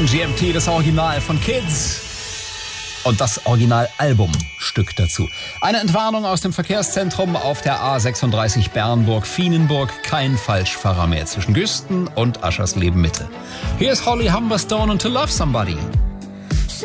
MGMT, das Original von Kids. Und das Originalalbumstück dazu. Eine Entwarnung aus dem Verkehrszentrum auf der A36 Bernburg-Fienenburg. Kein Falschfahrer mehr zwischen Güsten und Aschersleben Mitte. Hier ist Holly Humberstone und To Love Somebody.